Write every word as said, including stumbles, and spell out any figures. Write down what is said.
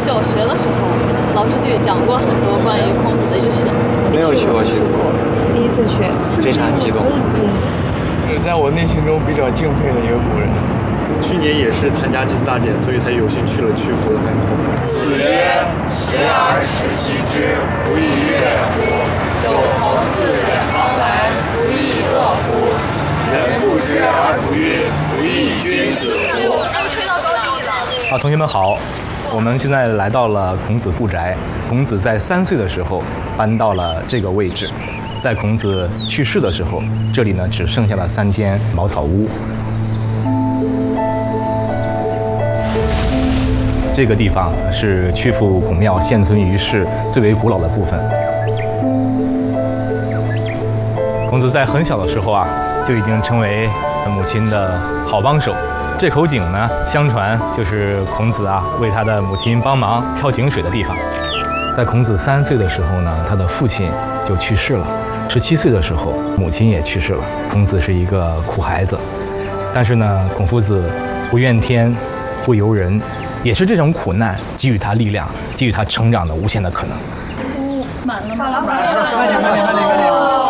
小学的时候，老师就讲过很多关于孔子的知识。 没有去过曲阜， 第一次去， 非常激动。 是在我内心中比较敬佩的一个古人。 去年也是参加祭祀大典，所以才有幸去了曲阜的三孔。 子曰：“学而时习之，不亦乐乎？有朋自远方来，不亦乐乎？人不知而不愠，不亦君子乎？” 好，同学们好，我们现在来到了孔子故宅。孔子在三岁的时候搬到了这个位置，在孔子去世的时候，这里呢只剩下了三间茅草屋。这个地方是曲阜孔庙现存于世最为古老的部分。孔子在很小的时候啊，就已经成为母亲的好帮手。这口井呢，相传就是孔子啊为他的母亲帮忙挑井水的地方。在孔子三岁的时候呢，他的父亲就去世了。十七岁的时候，母亲也去世了。孔子是一个苦孩子，但是呢，孔夫子不怨天，不尤人。也是这种苦难给予他力量，给予他成长的无限的可能。 满了，满了， 满了，快点，快点，快点，快点！